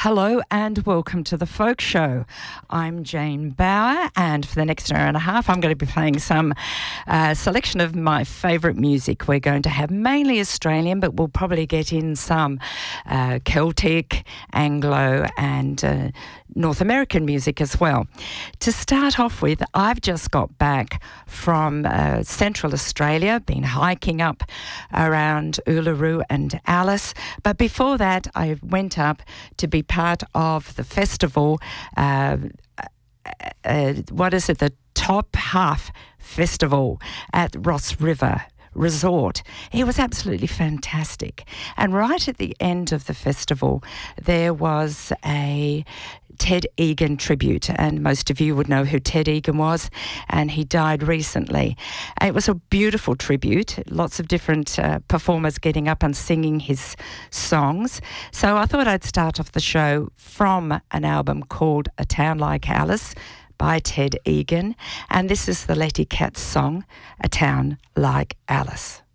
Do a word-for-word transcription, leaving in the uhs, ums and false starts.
Hello and welcome to the Folk Show. I'm Jane Bauer, and for the next hour and a half I'm going to be playing some uh, selection of my favourite music. We're going to have mainly Australian, but we'll probably get in some uh, Celtic, Anglo and uh, North American music as well. To start off with, I've just got back from uh, Central Australia, been hiking up around Uluru and Alice, but before that I went up to be part of the festival, uh, uh, what is it, the Top Half Festival at Ross River Resort. It was absolutely fantastic. And right at the end of the festival, there was a Ted Egan tribute, and most of you would know who Ted Egan was, and he died recently. It was a beautiful tribute, lots of different uh, performers getting up and singing his songs. So I thought I'd start off the show from an album called A Town Like Alice by Ted Egan, and this is the Letty Katz song, A Town Like Alice.